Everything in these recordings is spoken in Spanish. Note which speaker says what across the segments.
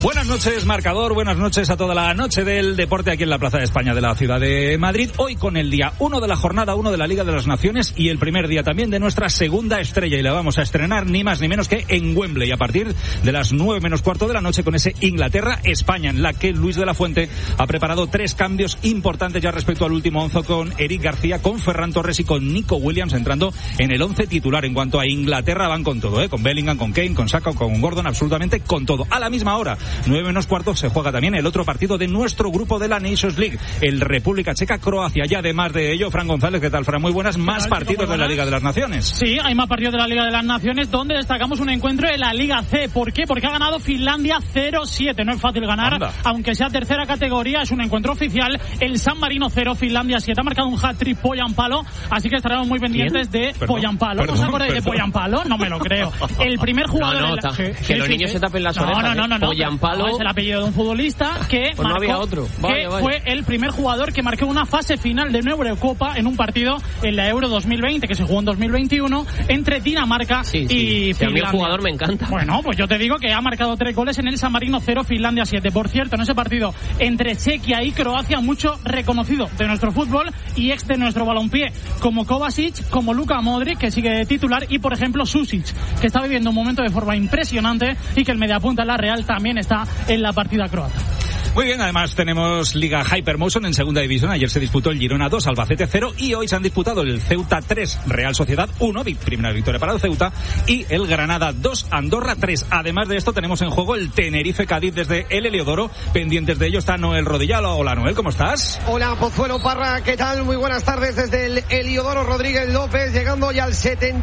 Speaker 1: Buenas noches, marcador, buenas noches a toda la noche del deporte aquí en la Plaza de España de la ciudad de Madrid. Hoy con el día 1 de la jornada 1 de la Liga de las Naciones y el primer día también de nuestra segunda estrella, y la vamos a estrenar ni más ni menos que en Wembley a partir de las 9 menos cuarto de la noche con ese Inglaterra-España, en la que Luis de la Fuente ha preparado 3 cambios importantes ya respecto al último 11, con Eric García, con Ferran Torres y con Nico Williams entrando en el 11 titular. En cuanto a Inglaterra, van con todo, con Bellingham, con Kane, con Saka, con Gordon, absolutamente con todo. A la misma hora, 9 menos cuarto, se juega también el otro partido de nuestro grupo de la Nations League, el República Checa-Croacia. Y además de ello, Fran González, ¿qué tal, Fran? Muy buenas. Más partidos de la Liga de las Naciones.
Speaker 2: Sí, hay más partidos de la Liga de las Naciones, donde destacamos un encuentro de la Liga C. ¿Por qué? Porque ha ganado Finlandia 0-7. No es fácil ganar, aunque sea tercera categoría. Es un encuentro oficial. El San Marino 0, Finlandia 7. Ha marcado un hat-trick Poyampalo, así que estaremos muy pendientes de Poyampalo. ¿Os acordáis de Poyampalo? No me lo creo. El primer jugador...
Speaker 3: Que los niños se tapen las orejas.
Speaker 2: No.
Speaker 3: Poyampalo
Speaker 2: es el apellido de un futbolista que
Speaker 3: pues
Speaker 2: marcó,
Speaker 3: no había otro. Vale.
Speaker 2: Fue el primer jugador que marcó una fase final de una Eurocopa en un partido en la Euro 2020, que se jugó en 2021, entre Dinamarca y Finlandia.
Speaker 3: A mí el jugador me encanta.
Speaker 2: Bueno, pues yo te digo que ha marcado 3 goles en el San Marino 0, Finlandia 7. Por cierto, en ese partido entre Chequia y Croacia, mucho reconocido de nuestro fútbol y ex de nuestro balompié, como Kovacic, como Luka Modric, que sigue titular, y por ejemplo Susic, que está viviendo un momento de forma impresionante, y que el mediapunta en la Real también está en la partida croata.
Speaker 1: Muy bien, además tenemos Liga Hypermotion en segunda división. Ayer se disputó el Girona 2, Albacete 0, y hoy se han disputado el Ceuta 3, Real Sociedad 1, primera victoria para el Ceuta, y el Granada 2, Andorra 3. Además de esto tenemos en juego el Tenerife Cádiz desde el Heliodoro. Pendientes de ello está Noel Rodillalo. Hola Noel, ¿cómo estás?
Speaker 4: Hola Pozuelo Parra, ¿qué tal? Muy buenas tardes desde el Heliodoro. Rodríguez López llegando ya al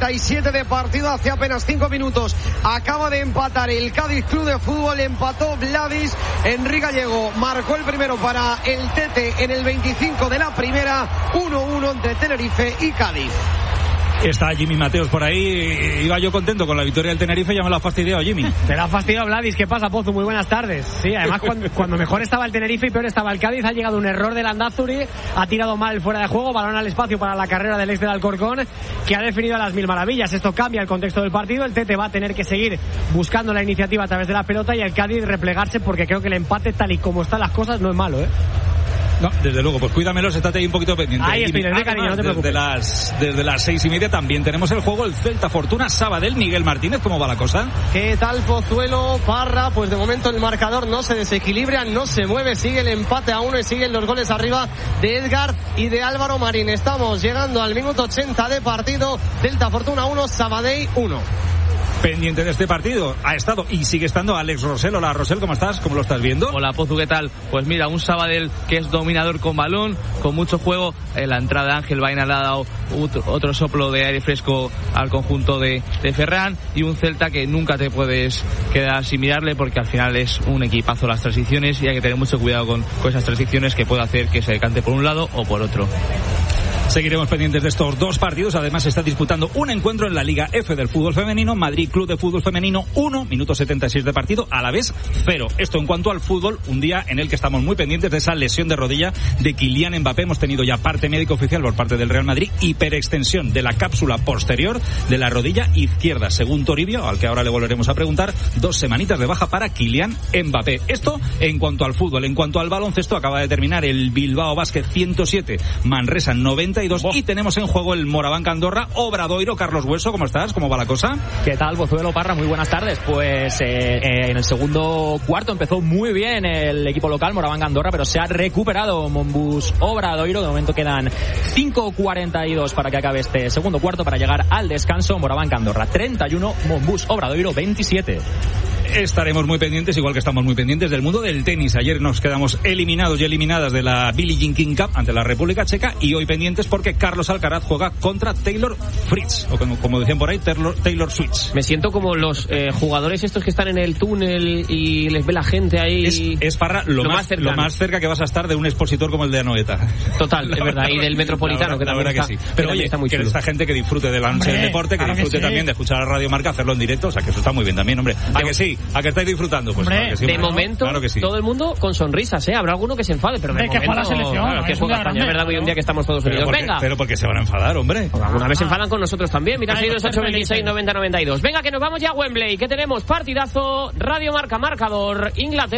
Speaker 4: 77 de partido, hace apenas 5 minutos. Acaba de empatar el Cádiz Club de Fútbol, empató Vladis, Enrique Gallego marcó el primero para el Tete en el 25 de la primera. 1-1 entre Tenerife y Cádiz.
Speaker 1: Está Jimmy Mateos por ahí. Iba yo contento con la victoria del Tenerife, ya me lo ha fastidiado Jimmy.
Speaker 5: Te la ha fastidiado Vladis. ¿Qué pasa, Pozu? Muy buenas tardes. Sí, además cuando mejor estaba el Tenerife y peor estaba el Cádiz, ha llegado un error del Landázuri, ha tirado mal fuera de juego, balón al espacio para la carrera del ex del Alcorcón, que ha definido a las mil maravillas. Esto cambia el contexto del partido. El Tete va a tener que seguir buscando la iniciativa a través de la pelota, y el Cádiz replegarse, porque creo que el empate, tal y como están las cosas, no es malo,
Speaker 1: No, desde luego, pues cuídamelos, estate ahí un poquito pendiente.
Speaker 5: Ahí estoy, cariño, no te preocupes.
Speaker 1: Desde las 6:30 también tenemos el juego, el Celta Fortuna Sabadell. Miguel Martínez, ¿cómo va la cosa?
Speaker 4: ¿Qué tal, Pozuelo Parra? Pues de momento el marcador no se desequilibra, no se mueve, sigue el empate a 1 y siguen los goles arriba de Edgar y de Álvaro Marín. Estamos llegando al minuto 80 de partido. Celta Fortuna 1, Sabadell 1.
Speaker 1: Pendiente de este partido ha estado y sigue estando Alex Rosell. Hola Rosell, ¿cómo estás? ¿Cómo lo estás viendo?
Speaker 6: Hola Pozu, ¿qué tal? Pues mira, un Sabadell que es dominador con balón, con mucho juego. En la entrada de Ángel Baena le ha dado otro soplo de aire fresco al conjunto de Ferran, y un Celta que nunca te puedes quedar sin mirarle, porque al final es un equipazo las transiciones, y hay que tener mucho cuidado con esas transiciones, que puede hacer que se decante por un lado o por otro.
Speaker 1: Seguiremos pendientes de estos dos partidos. Además se está disputando un encuentro en la Liga F del fútbol femenino. Madrid Club de Fútbol Femenino 1, minuto 76 de partido, a la vez 0. Esto en cuanto al fútbol, un día en el que estamos muy pendientes de esa lesión de rodilla de Kylian Mbappé. Hemos tenido ya parte médico oficial por parte del Real Madrid, hiperextensión de la cápsula posterior de la rodilla izquierda, según Toribio, al que ahora le volveremos a preguntar. 2 semanitas de baja para Kylian Mbappé. Esto en cuanto al fútbol. En cuanto al baloncesto, acaba de terminar el Bilbao Basket 107, Manresa 92, y tenemos en juego el Moraván Andorra, Obradoiro. Carlos Hueso, ¿cómo estás? ¿Cómo va la cosa?
Speaker 7: ¿Qué tal, Pozuelo Parra? Muy buenas tardes. Pues en el segundo cuarto empezó muy bien el equipo local, Moraván Andorra, pero se ha recuperado Monbus Obradoiro. De momento quedan 5:42 para que acabe este segundo cuarto, para llegar al descanso. Moraván Andorra 31, Monbus Obradoiro 27.
Speaker 1: Estaremos muy pendientes, igual que estamos muy pendientes del mundo del tenis. Ayer nos quedamos eliminados y eliminadas de la Billie Jean King Cup ante la República Checa, y hoy pendientes porque Carlos Alcaraz juega contra Taylor Fritz, o como decían por ahí, Taylor Switch.
Speaker 3: Me siento como los jugadores estos que están en el túnel y les ve la gente ahí.
Speaker 1: Es Parra lo más cerca que vas a estar de un expositor como el de Anoeta.
Speaker 3: Total, es verdad, y del Metropolitano, que también está,
Speaker 1: que sí. Pero oye,
Speaker 3: está muy chulo.
Speaker 1: Esta gente que disfrute de la noche del deporte, que disfrute también de escuchar a Radio Marca, hacerlo en directo, o sea que eso está muy bien también, hombre. ¿A que sí? sí? ¿A que estáis disfrutando? Pues
Speaker 2: Hombre,
Speaker 1: claro que sí,
Speaker 3: de momento,
Speaker 1: claro que sí.
Speaker 3: todo el mundo con sonrisas, ¿eh? Habrá alguno que se enfade, pero de
Speaker 2: que juega la
Speaker 3: momento...
Speaker 2: selección,
Speaker 3: Claro, que
Speaker 2: es
Speaker 3: juega
Speaker 2: un día
Speaker 3: España, es
Speaker 2: grande,
Speaker 3: verdad que hoy un día que estamos todos
Speaker 1: Pero
Speaker 3: unidos.
Speaker 1: porque,
Speaker 3: Venga.
Speaker 1: pero porque se van a enfadar, hombre.
Speaker 3: Alguna vez se enfadan con nosotros también. Mira,
Speaker 2: Ay,
Speaker 3: 628 90 92. Venga, que nos vamos ya a Wembley. ¿Qué tenemos? Partidazo, Radio Marca, marcador, Inglaterra.